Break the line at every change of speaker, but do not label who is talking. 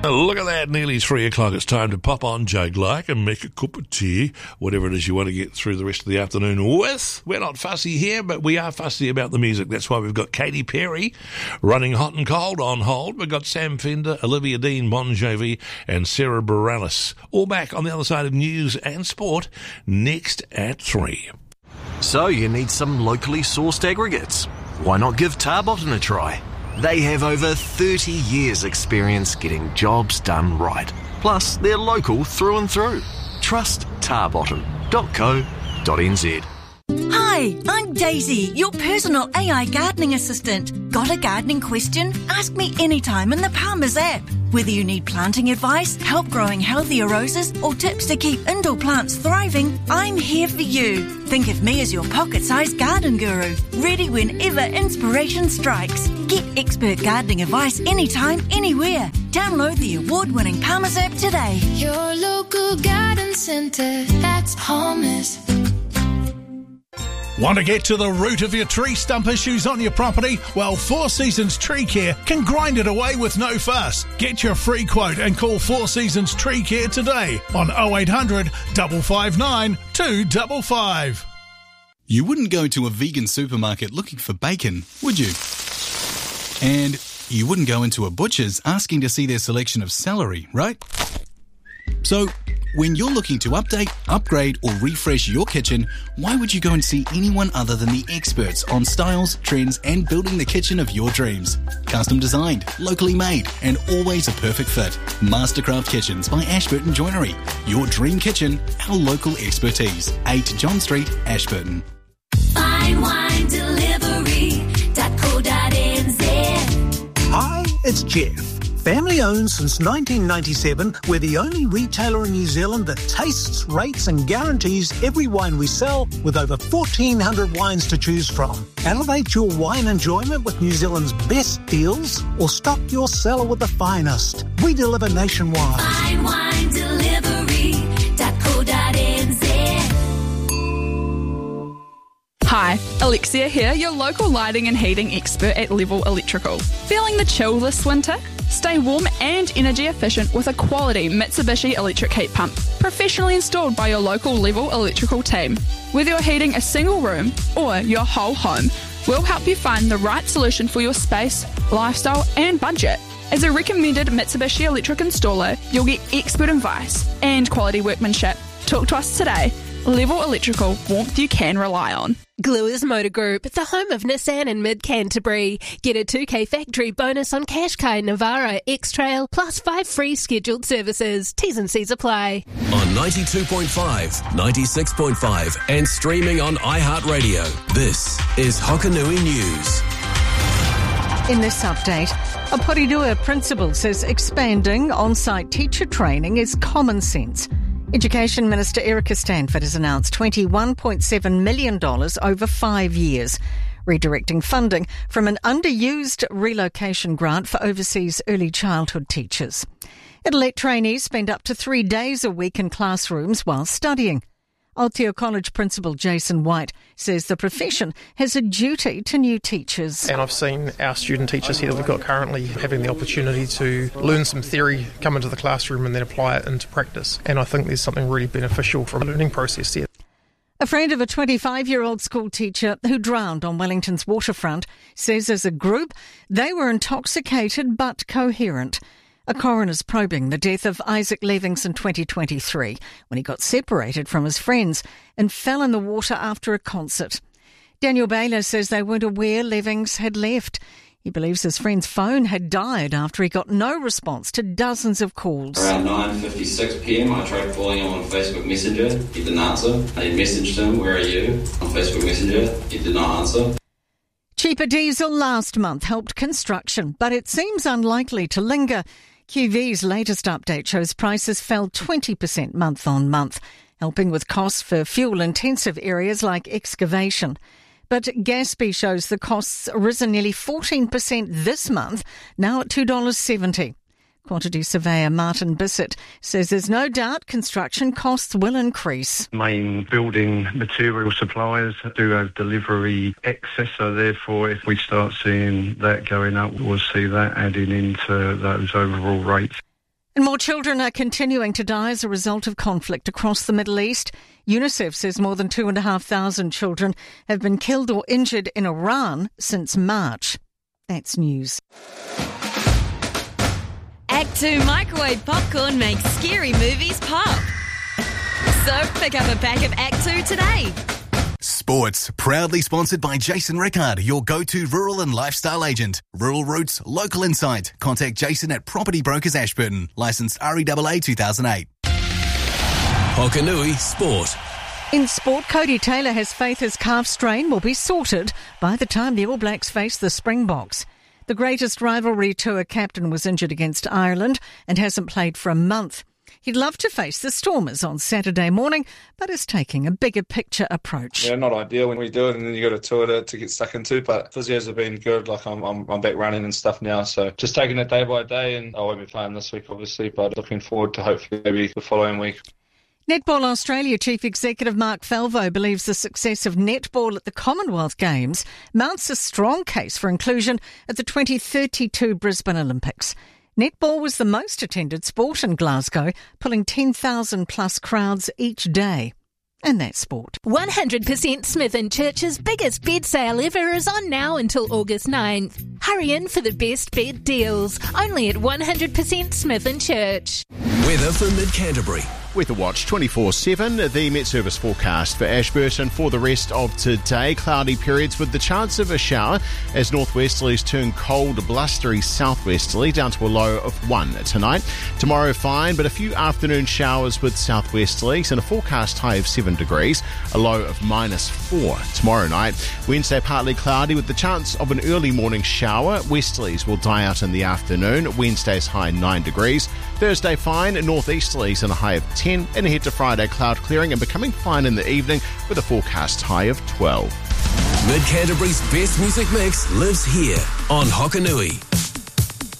Look at that, nearly 3 o'clock. It's time to pop on Jake Like and make a cup of tea, whatever it is you want to get through the rest of the afternoon with. We're not fussy here, but we are fussy about the music. That's why we've got Katy Perry running hot and cold on hold. We've got Sam Fender, Olivia Dean, Bon Jovi, and Sarah Bareilles. All back on the other side of news and sport, next at 3.
So you need some locally sourced aggregates. Why not give Tarbotton a try? They have over 30 years' experience getting jobs done right. Plus, they're local through and through. Trust tarbotton.co.nz.
Hi, I'm Daisy, your personal AI gardening assistant. Got a gardening question? Ask me anytime in the Palmer's app. Whether you need planting advice, help growing healthier roses, or tips to keep indoor plants thriving, I'm here for you. Think of me as your pocket-sized garden guru, ready whenever inspiration strikes. Get expert gardening advice anytime, anywhere. Download the award-winning Palmer's app today.
Your local garden centre, that's Palmer's.
Want to get to the root of your tree stump issues on your property? Well, Four Seasons Tree Care can grind it away with no fuss. Get your free quote and call Four Seasons Tree Care today on 0800 559 255.
You wouldn't go to a vegan supermarket looking for bacon, would you? And you wouldn't go into a butcher's asking to see their selection of celery, right? So, when you're looking to update, upgrade or refresh your kitchen, why would you go and see anyone other than the experts on styles, trends and building the kitchen of your dreams? Custom designed, locally made and always a perfect fit. Mastercraft Kitchens by Ashburton Joinery. Your dream kitchen, our local expertise. 8 John Street, Ashburton.
Fine wine delivery.co.nz.
Hi, it's Jeff. Family owned since 1997, we're the only retailer in New Zealand that tastes, rates and guarantees every wine we sell with over 1,400 wines to choose from. Elevate your wine enjoyment with New Zealand's best deals or stock your cellar with the finest. We deliver nationwide.
Fine wine delivery.co.nz.
Hi, Alexia here, your local lighting and heating expert at Level Electrical. Feeling the chill this winter? Stay warm and energy efficient with a quality Mitsubishi electric heat pump, professionally installed by your local Level Electrical team. Whether you're heating a single room or your whole home, we'll help you find the right solution for your space, lifestyle and budget. As a recommended Mitsubishi electric installer, you'll get expert advice and quality workmanship. Talk to us today. Level Electrical, warmth you can rely on.
Gluers Motor Group, the home of Nissan in mid-Canterbury. Get a 2K factory bonus on Qashqai, Navara, X-Trail, plus 5 free scheduled services. T's and C's apply.
On 92.5, 96.5 and streaming on iHeartRadio. This is Hokanui News.
In this update, a Porirua principal says expanding on-site teacher training is common sense. Education Minister Erica Stanford has announced $21.7 million over 5 years, redirecting funding from an underused relocation grant for overseas early childhood teachers. It'll let trainees spend up to 3 days a week in classrooms while studying. Aotea College Principal Jason White says the profession has a duty to new teachers.
And I've seen our student teachers here that we've got currently having the opportunity to learn some theory, come into the classroom and then apply it into practice. And I think there's something really beneficial from a learning process there.
A friend of a 25-year-old school teacher who drowned on Wellington's waterfront says as a group they were intoxicated but coherent. A coroner's probing the death of Isaac Levings in 2023 when he got separated from his friends and fell in the water after a concert. Daniel Baylor says they weren't aware Levings had left. He believes his friend's phone had died after he got no response to dozens of calls.
Around 9:56 p.m, I tried calling him on Facebook Messenger. He didn't answer. I messaged him, "Where are you?" on Facebook Messenger. He did not answer.
Cheaper diesel last month helped construction, but it seems unlikely to linger. QV's latest update shows prices fell 20% month on month, helping with costs for fuel-intensive areas like excavation. But Gatsby shows the costs risen nearly 14% this month, now at $2.70. Quantity surveyor Martin Bissett says there's no doubt construction costs will increase.
Main building material suppliers do have delivery excess, so therefore if we start seeing that going up, we'll see that adding into those overall rates.
And more children are continuing to die as a result of conflict across the Middle East. UNICEF says more than 2,500 children have been killed or injured in Iran since March. That's news.
Act 2 microwave popcorn makes scary movies pop. So pick up a pack of Act 2 today.
Sports, proudly sponsored by Jason Rickard, your go-to rural and lifestyle agent. Rural roots, local insight. Contact Jason at Property Brokers Ashburton. Licensed REAA 2008.
Hokanui Sport.
In sport, Cody Taylor has faith his calf strain will be sorted by the time the All Blacks face the Springboks. The greatest rivalry tour captain was injured against Ireland and hasn't played for a month. He'd love to face the Stormers on Saturday morning, but is taking a bigger picture approach.
Yeah, not ideal when we do it and then you got a tour to get stuck into, but physios have been good. Like I'm back running and stuff now, so just taking it day by day, and I won't be playing this week obviously, but looking forward to hopefully maybe the following week.
Netball Australia Chief Executive Mark Falvo believes the success of netball at the Commonwealth Games mounts a strong case for inclusion at the 2032 Brisbane Olympics. Netball was the most attended sport in Glasgow, pulling 10,000 plus crowds each day. And that's sport.
100% Smith & Church's biggest bed sale ever is on now until August 9th. Hurry in for the best bed deals, only at 100% Smith & Church.
Weather for Mid-Canterbury.
Weather Watch 24/7, the Met Service forecast for Ashburton for the rest of today. Cloudy periods with the chance of a shower as northwesterlies turn cold, blustery southwesterly down to a low of 1 tonight. Tomorrow fine, but a few afternoon showers with southwesterlies and a forecast high of 7 degrees, a low of -4 tomorrow night. Wednesday partly cloudy with the chance of an early morning shower. Westerlies will die out in the afternoon. Wednesday's high 9 degrees. Thursday fine, northeasterlies and a high of 10, and ahead to Friday cloud clearing and becoming fine in the evening with a forecast high of 12.
Mid-Canterbury's best music mix lives here on Hokanui.